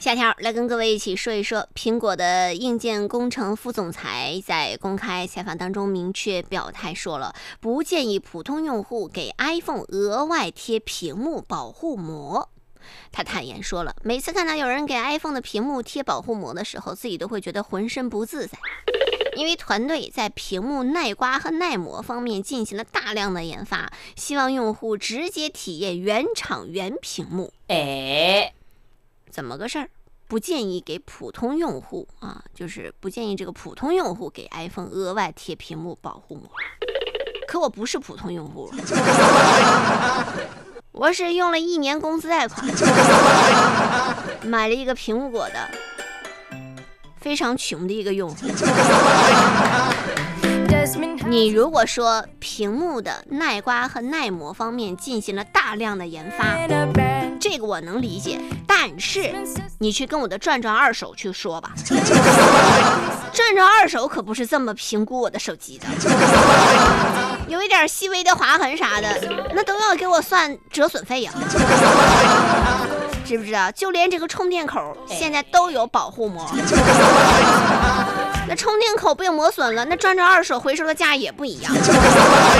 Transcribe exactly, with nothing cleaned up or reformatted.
下条来跟各位一起说一说，苹果的硬件工程副总裁在公开采访当中明确表态说了，不建议普通用户给 iPhone 额外贴屏幕保护膜。他坦言说了，每次看到有人给 iPhone 的屏幕贴保护膜的时候，自己都会觉得浑身不自在，因为团队在屏幕耐刮和耐磨方面进行了大量的研发，希望用户直接体验原厂原屏幕。哎，怎么个事儿？不建议给普通用户啊，就是不建议这个普通用户给 iPhone 额外贴屏幕保护膜。可我不是普通用户，我是用了一年工资贷款买了一个苹果的非常穷的一个用户。你如果说屏幕的耐刮和耐磨方面进行了大量的研发，这个我能理解，但是你去跟我的转转二手去说吧，转转二手可不是这么评估我的手机的，有一点细微的划痕啥的，那都要给我算折损费呀，知不知道？就连这个充电口现在都有保护膜，那充电口被磨损了，那转转二手回收的价也不一样。